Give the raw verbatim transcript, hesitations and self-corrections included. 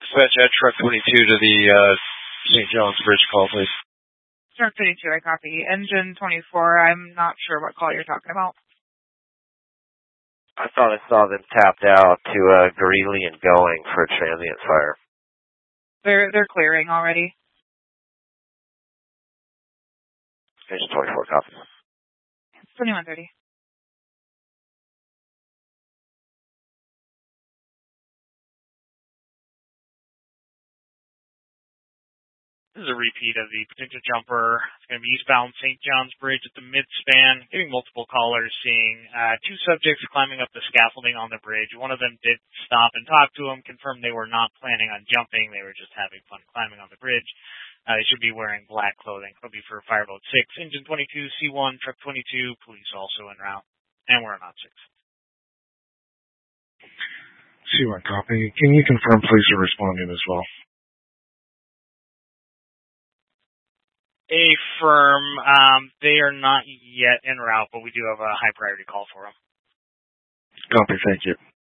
Dispatch at truck twenty-two to the uh, Saint John's Bridge call, please. Truck twenty-two, I copy. Engine twenty-four, I'm not sure what call you're talking about. I thought I saw them tapped out to uh, Greeley and going for a transient fire. They're they're clearing already. Engine twenty-four, copy. twenty-one thirty. This is a repeat of the potential jumper. It's going to be eastbound Saint John's Bridge at the mid-span, getting multiple callers, seeing uh, two subjects climbing up the scaffolding on the bridge. One of them did stop and talk to him, confirmed they were not planning on jumping. They were just having fun climbing on the bridge. Uh, they should be wearing black clothing. It'll be for Fireboat six. Engine twenty-two, C one, Truck twenty-two, police also en route. And we're on Op six. C one, copy. Can you confirm police are responding as well? Affirm. Um, they are not yet en route, but we do have a high priority call for them. Copy, thank you.